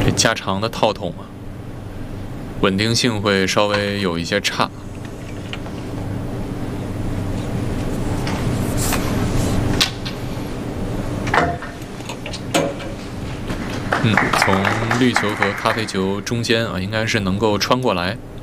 这加长的套筒啊，稳定性会稍微有一些差。从绿球和咖啡球中间啊，应该是能够穿过来。